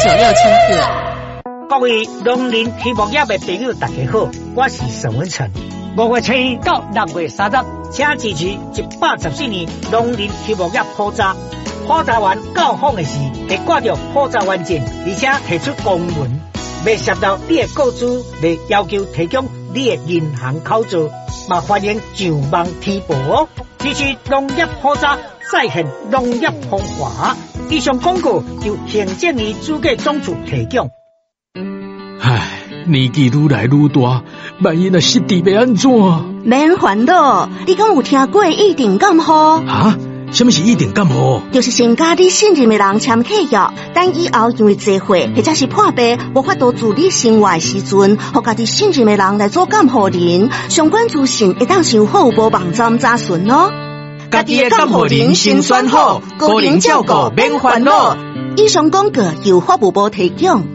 克。 各位农林畜牧业的朋友，大家好，我是沈文成。5月7日到6月30日，请支持114年农林畜牧业普查。普查员到访的时，会挂着普查员证，而且提出公文，未涉到你的个资，未要求提供你的银行口座，嘛欢迎上网提报哦。支持农业普查，再现农业风华。以上广告由行政院主计总处提供。 唉，年纪愈来愈大，万一若失智要安怎？ 免烦恼，你敢有听过一定感冒？ 啊？什么是一定感冒？ 就是先甲你信任的人签契约，等以后因为聚会或者是破病，无法度自理生活的时阵，互家己信任的人来做监护人。相关资讯会当上服务部网站查询哦。 家己的监护人先选好，个人照顾免烦恼。 以上广告由法务部提供。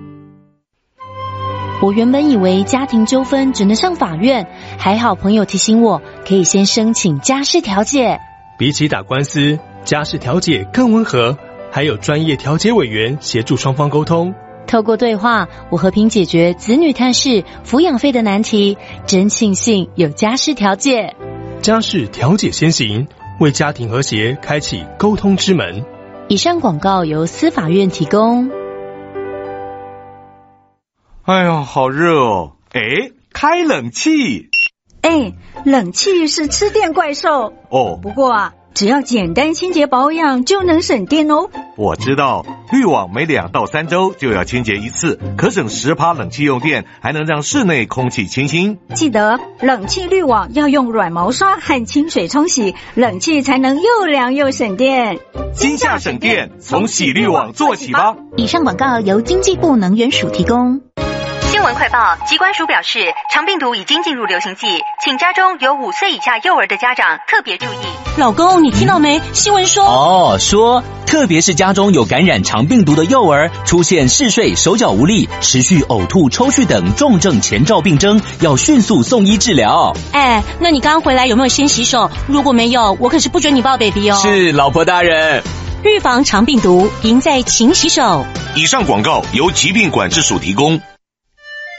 我原本以为家庭纠纷只能上法院，还好朋友提醒我，可以先申请家事调解。 比起打官司，家事调解更温和，还有专业调解委员协助双方沟通。 透过对话，我和平解决子女探视、抚养费的难题，真庆幸有家事调解。 家事调解先行，为家庭和谐开启沟通之门。 以上广告由司法院提供。 哎呀，好热哦！哎，开冷气。 哎，冷气是吃电怪兽哦。 不过啊，只要简单清洁保养就能省电哦。 我知道，滤网每2到3周就要清洁一次，可省10%冷气用电，还能让室内空气清新。 记得冷气滤网要用软毛刷和清水冲洗，冷气才能又凉又省电。 今夏省电，从洗滤网做起吧。 以上广告由经济部能源署提供。 新闻快报，疾管署表示，肠病毒已经进入流行季，请家中有5岁以下幼儿的家长特别注意。 老公，你听到没？新闻说特别是家中有感染肠病毒的幼儿，出现嗜睡、手脚无力、持续呕吐、抽搐等重症前兆病征，要迅速送医治疗。 哎，那你刚刚回来有没有先洗手？如果没有，我可是不准你抱 baby 哦。 是，老婆大人。 预防肠病毒，赢在勤洗手。 以上广告由疾病管制署提供。